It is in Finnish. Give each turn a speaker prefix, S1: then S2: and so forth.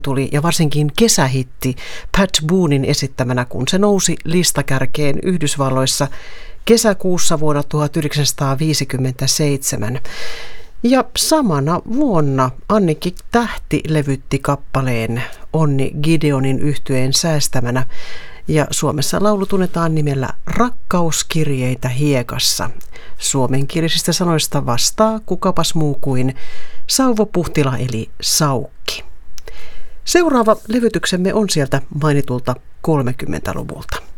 S1: tuli ja varsinkin kesähitti Pat Boonen esittämänä, kun se nousi listakärkeen Yhdysvalloissa kesäkuussa vuonna 1957. Ja samana vuonna Annikki Tähti levytti kappaleen Onni Gideonin yhtyeen säästämänä. Ja Suomessa laulu tunnetaan nimellä Rakkauskirjeitä hiekassa. Suomenkielisistä sanoista vastaa kukapas muu kuin Sauvo Puhtila eli Saukki. Seuraava levytyksemme on sieltä mainitulta 30-luvulta.